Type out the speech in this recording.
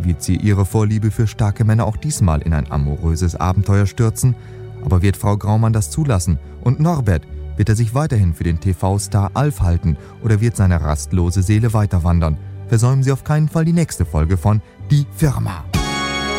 Wird sie ihre Vorliebe für starke Männer auch diesmal in ein amoröses Abenteuer stürzen? Aber wird Frau Graumann das zulassen? Und Norbert, wird er sich weiterhin für den TV-Star Alf halten oder wird seine rastlose Seele weiter wandern? Versäumen Sie auf keinen Fall die nächste Folge von Die Firma.